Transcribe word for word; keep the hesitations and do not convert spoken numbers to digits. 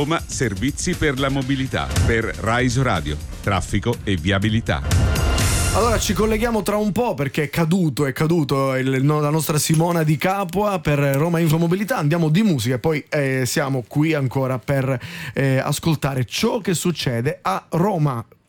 Roma Servizi per la mobilità. Per Raiso Radio, traffico e viabilità. Allora ci colleghiamo tra un po' perché è caduto, è caduto il, no, la nostra Simona Di Capua per Roma Infomobilità. Andiamo di musica e poi eh, siamo qui ancora per eh, ascoltare ciò che succede a Roma.